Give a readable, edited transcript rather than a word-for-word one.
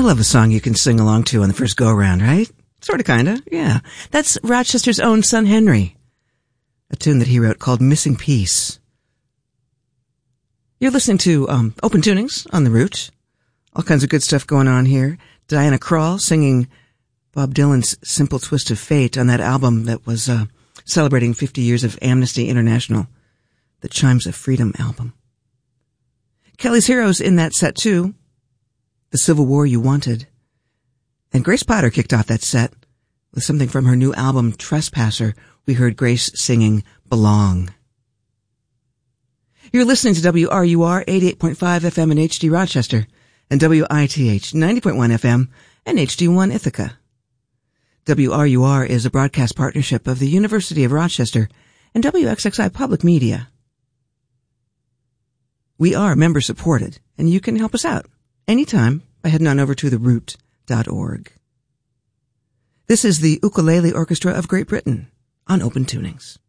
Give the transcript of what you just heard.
love a song you can sing along to on the first go-around, right? Sorta, kinda, yeah. That's Rochester's own Son Henry. A tune that he wrote called Missing Piece. You're listening to Open Tunings on The Root. All kinds of good stuff going on here. Diana Krall singing Bob Dylan's Simple Twist of Fate on that album that was celebrating 50 years of Amnesty International, the Chimes of Freedom album. Kelly's Heroes in that set too. The Civil War You Wanted. And Grace Potter kicked off that set with something from her new album Trespasser. We heard Grace singing Belong. You're listening to WRUR 88.5 FM in HD Rochester and WITH 90.1 FM and HD1 Ithaca. WRUR is a broadcast partnership of the University of Rochester and WXXI Public Media. We are member supported, and you can help us out anytime by heading on over to theroot.org. This is the Ukulele Orchestra of Great Britain on Open Tunings.